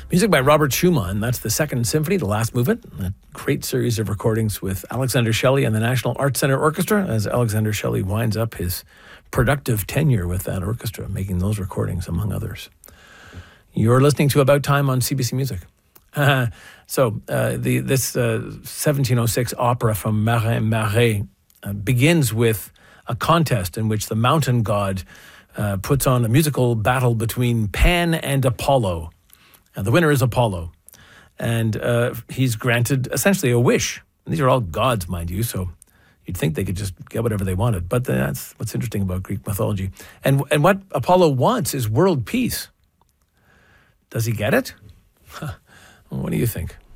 Music by Robert Schumann. That's the Second Symphony, the last movement. A great series of recordings with Alexander Shelley and the National Arts Centre Orchestra as Alexander Shelley winds up his productive tenure with that orchestra, making those recordings, among others. You're listening to About Time on CBC Music. This 1706 opera from Marin Marais begins with a contest in which the mountain god puts on a musical battle between Pan and Apollo. And the winner is Apollo. And he's granted essentially a wish. And these are all gods, mind you, so you'd think they could just get whatever they wanted. But that's what's interesting about Greek mythology. And what Apollo wants is world peace. Does he get it? What do you think?